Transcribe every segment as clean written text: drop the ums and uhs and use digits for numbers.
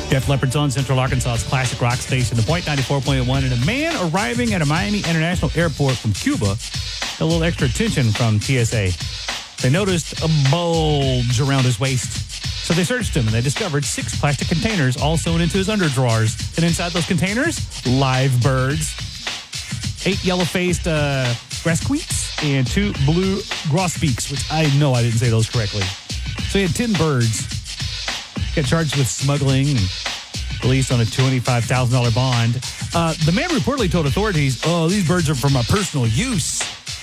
Def Leppard's on Central Arkansas's classic rock station, The Point 94.1, and a man arriving at a Miami International Airport from Cuba got a little extra attention from TSA. They noticed a bulge around his waist, so they searched him and they discovered 6 plastic containers all sewn into his underdrawers. And inside those containers, live birds, 8 yellow-faced grasqueets, and 2 blue grosbeaks, which I know I didn't say those correctly. So he had 10 birds. Got charged with smuggling and released on a $25,000 bond. The man reportedly told authorities, these birds are for my personal use.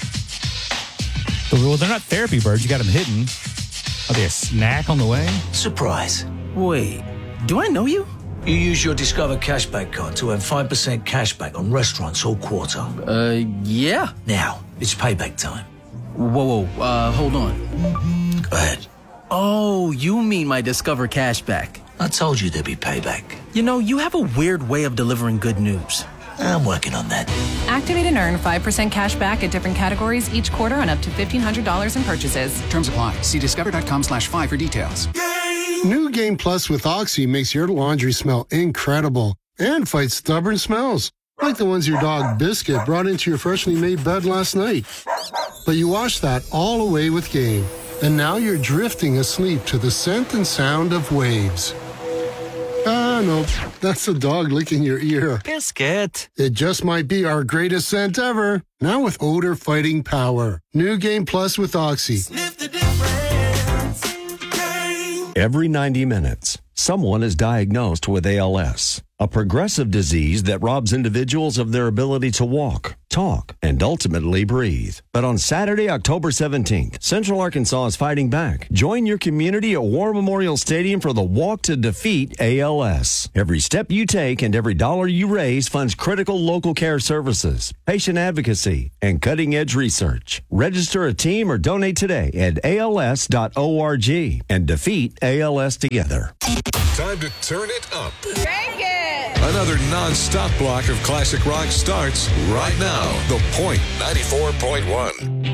Well, they're not therapy birds. You got them hidden. Are they a snack on the way? Surprise. Wait, do I know you? You use your Discover cashback card to earn 5% cashback on restaurants all quarter. Yeah. Now, it's payback time. Whoa, hold on. Go ahead. Oh, you mean my Discover cashback. I told you there'd be payback. You know, you have a weird way of delivering good news. I'm working on that. Activate and earn 5% cash back at different categories each quarter on up to $1,500 in purchases. Terms apply. See discover.com/5 for details. New Game Plus with Oxy makes your laundry smell incredible and fights stubborn smells, like the ones your dog Biscuit brought into your freshly made bed last night. But you washed that all away with Game, and now you're drifting asleep to the scent and sound of waves. No, that's the dog licking your ear. Biscuit. It just might be our greatest scent ever. Now with odor fighting power. New Game Plus with Oxy. Sniff the difference. Game. Every 90 minutes, someone is diagnosed with ALS, a progressive disease that robs individuals of their ability to walk, talk, and ultimately breathe. But on Saturday, October 17th, Central Arkansas is fighting back. Join your community at War Memorial Stadium for the Walk to Defeat ALS. Every step you take and every dollar you raise funds critical local care services, patient advocacy, and cutting-edge research. Register a team or donate today at als.org and defeat ALS together. Time to turn it up. Crank it! Another non-stop block of classic rock starts right now. The Point 94.1.